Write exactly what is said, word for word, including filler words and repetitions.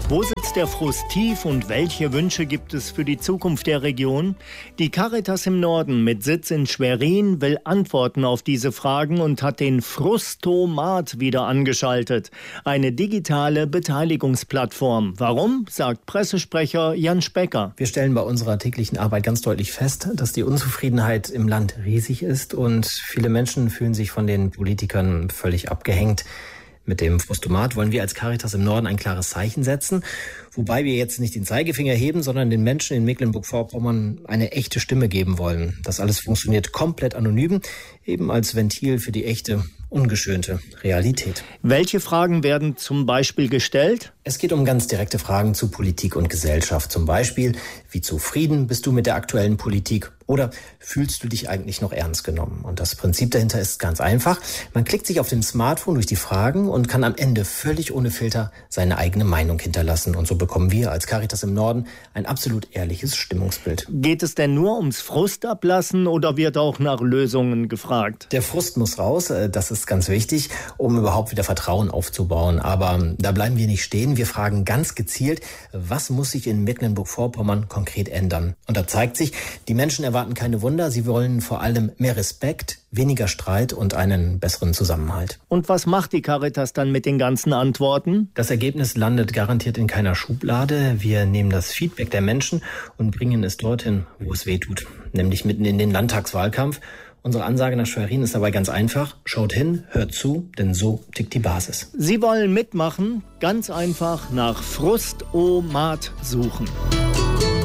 Wo sitzt der Frust tief und welche Wünsche gibt es für die Zukunft der Region? Die Caritas im Norden mit Sitz in Schwerin will Antworten auf diese Fragen und hat den Frustomat wieder angeschaltet. Eine digitale Beteiligungsplattform. Warum, sagt Pressesprecher Jan Specker. Wir stellen bei unserer täglichen Arbeit ganz deutlich fest, dass die Unzufriedenheit im Land riesig ist und viele Menschen fühlen sich von den Politikern völlig abgehängt. Mit dem Frustomat wollen wir als Caritas im Norden ein klares Zeichen setzen, wobei wir jetzt nicht den Zeigefinger heben, sondern den Menschen in Mecklenburg-Vorpommern eine echte Stimme geben wollen. Das alles funktioniert komplett anonym, eben als Ventil für die echte, ungeschönte Realität. Welche Fragen werden zum Beispiel gestellt? Es geht um ganz direkte Fragen zu Politik und Gesellschaft. Zum Beispiel, wie zufrieden bist du mit der aktuellen Politik? Oder fühlst du dich eigentlich noch ernst genommen? Und das Prinzip dahinter ist ganz einfach. Man klickt sich auf dem Smartphone durch die Fragen und kann am Ende völlig ohne Filter seine eigene Meinung hinterlassen. Und so bekommen wir als Caritas im Norden ein absolut ehrliches Stimmungsbild. Geht es denn nur ums Frustablassen oder wird auch nach Lösungen gefragt? Der Frust muss raus, das ist ganz wichtig, um überhaupt wieder Vertrauen aufzubauen. Aber da bleiben wir nicht stehen. Wir fragen ganz gezielt, was muss sich in Mecklenburg-Vorpommern konkret ändern? Und da zeigt sich, die Menschen erwarten keine Wunder. Sie wollen vor allem mehr Respekt, weniger Streit und einen besseren Zusammenhalt. Und was macht die Caritas dann mit den ganzen Antworten? Das Ergebnis landet garantiert in keiner Schublade. Wir nehmen das Feedback der Menschen und bringen es dorthin, wo es weh tut, nämlich mitten in den Landtagswahlkampf. Unsere Ansage nach Schwerin ist dabei ganz einfach. Schaut hin, hört zu, denn so tickt die Basis. Sie wollen mitmachen? Ganz einfach nach Frustomat suchen.